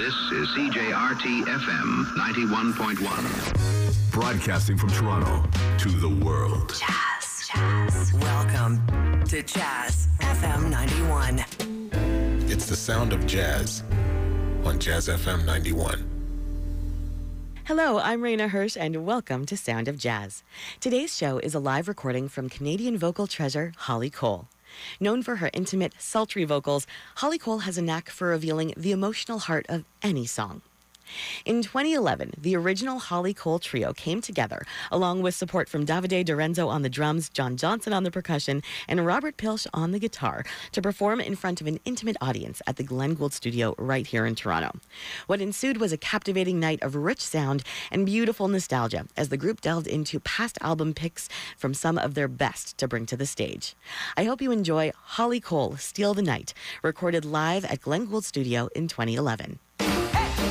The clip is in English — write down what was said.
This is CJRT FM 91.1. Broadcasting from Toronto to the world. Jazz. Welcome to Jazz FM 91. It's the sound of jazz on Jazz FM 91. Hello, I'm Raina Hirsch, and welcome to Sound of Jazz. Today's show is a live recording from Canadian vocal treasure Holly Cole. Known for her intimate, sultry vocals, Holly Cole has a knack for revealing the emotional heart of any song. In 2011, the original Holly Cole trio came together, along with support from Davide Dorenzo on the drums, John Johnson on the percussion, and Robert Pilch on the guitar, to perform in front of an intimate audience at the Glenn Gould Studio right here in Toronto. What ensued was a captivating night of rich sound and beautiful nostalgia as the group delved into past album picks from some of their best to bring to the stage. I hope you enjoy Holly Cole, Steal the Night, recorded live at Glenn Gould Studio in 2011.